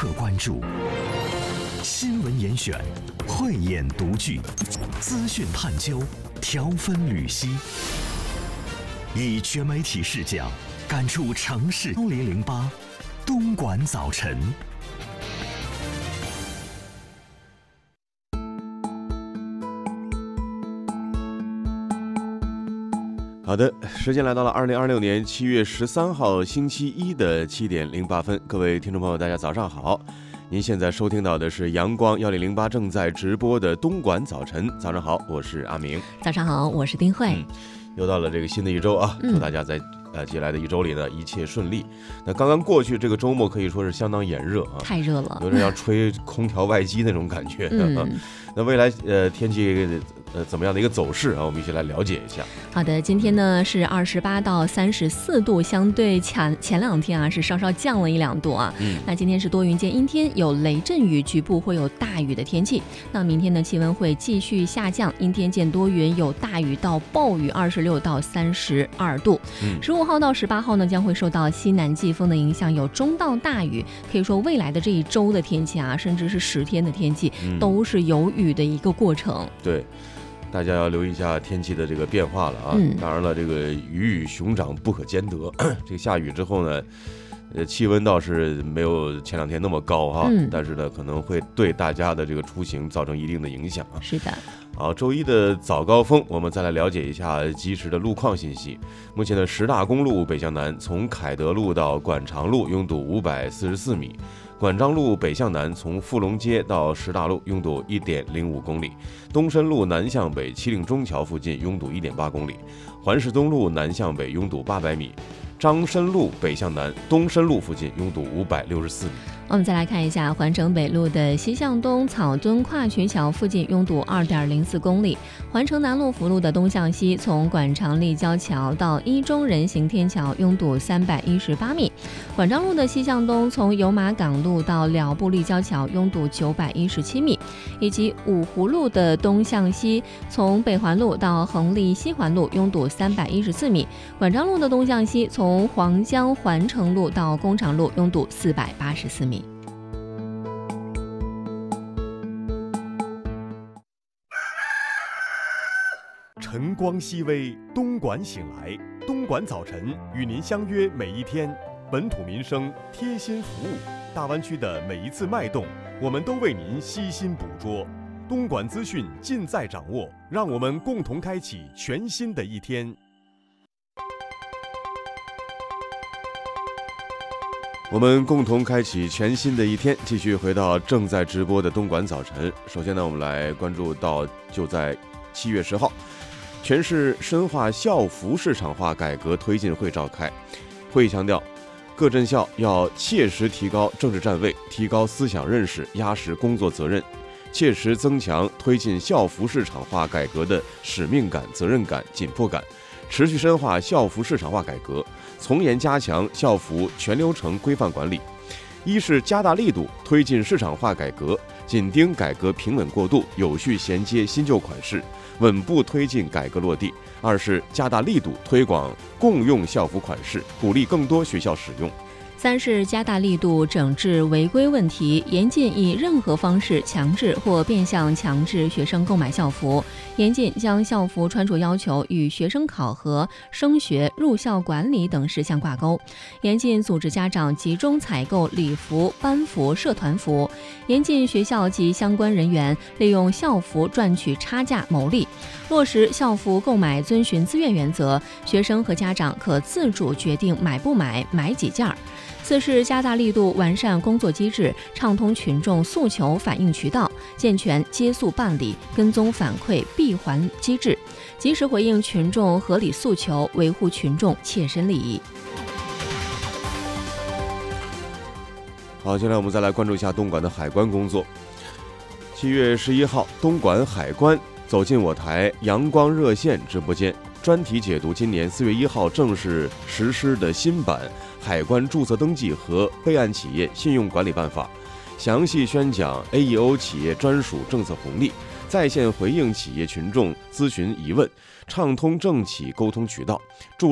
刻关注，新闻严选，慧眼独具，资讯探究，条分缕析，以全媒体视角感触城市。008东莞早晨。 好的，时间来到了2026年7月13号星期一的7点08分，各位听众朋友，大家早上好。您现在收听到的是阳光1008正在直播的东莞早晨。早上好，我是阿明。 早上好，我是丁慧。 又到了这个新的一周啊，祝大家在接下来的一周里呢一切顺利。那刚刚过去这个周末可以说是相当炎热啊， 太热了， 有点要吹空调外机那种感觉。那未来天气怎么样的一个走势啊？我们一起来了解一下。 好的，今天呢是28到34度，相对前两天啊是稍稍降了1-2度啊。那今天是多云间阴天，有雷阵雨，局部会有大雨的天气。那明天呢气温会继续下降，阴天见多云，有大雨到暴雨，26到32度。15号到18号呢将会受到西南季风的影响，有中到大雨。可以说未来的这一周的天气啊，甚至是10天的天气，都是有雨的一个过程。 对。大家要留意一下天气的这个变化了啊！当然了，这个鱼与熊掌不可兼得。这个下雨之后呢，气温倒是没有前2天那么高哈，但是呢，可能会对大家的这个出行造成一定的影响。 是的。 好，周一的早高峰，我们再来了解一下及时的路况信息。目前的10大公路北向南，从凯德路到管长路拥堵544米。管章路北向南，从富隆街到石大路拥堵1.05公里；东深路南向北七岭中桥附近拥堵1.8公里；环市东路南向北拥堵800米；张深路北向南东深路附近拥堵564米。 我们再来看一下环城北路的西向东草墩跨渠桥附近拥堵2.04公里；环城南路辅路的东向西，从管长立交桥到一中人行天桥拥堵318米；管章路的西向东，从油麻港路到了布立交桥拥堵917米；以及五湖路的东向西，从北环路到横立西环路拥堵314米；管章路的东向西，从黄江环城路到工厂路拥堵484米。 晨光熹微，东莞醒来，东莞早晨与您相约每一天，本土民生贴心服务，大湾区的每一次脉动，我们都为您悉心捕捉。东莞资讯尽在掌握，让我们共同开启全新的一天。 我们共同开启全新的一天，继续回到正在直播的东莞早晨。首先呢，我们来关注到就在7月10号。全市深化校服市场化改革推进会召开，会议强调，各镇校要切实提高政治站位，提高思想认识，压实工作责任，切实增强推进校服市场化改革的使命感、责任感、紧迫感，持续深化校服市场化改革，从严加强校服全流程规范管理。一是加大力度推进市场化改革，紧盯改革平稳过渡，有序衔接新旧款式，稳步推进改革落地。二是加大力度推广共用校服款式，鼓励更多学校使用。 三是加大力度整治违规问题，严禁以任何方式强制或变相强制学生购买校服，严禁将校服穿着要求与学生考核、升学、入校管理等事项挂钩，严禁组织家长集中采购礼服、班服、社团服，严禁学校及相关人员利用校服赚取差价牟利，落实校服购买遵循自愿原则，学生和家长可自主决定买不买、买几件。四是加大力度完善工作机制，畅通群众诉求反映渠道，健全接诉办理、跟踪反馈闭环机制，及时回应群众合理诉求，维护群众切身利益。 好，接下来我们再来关注一下东莞的海关工作。7月11号，东莞海关走进我台阳光热线直播间，专题解读今年4月1号正式实施的新版海关注册登记和备案企业信用管理办法，详细宣讲 AEO 企业专属政策红利，在线回应企业群众咨询疑问，畅通政企沟通渠道，助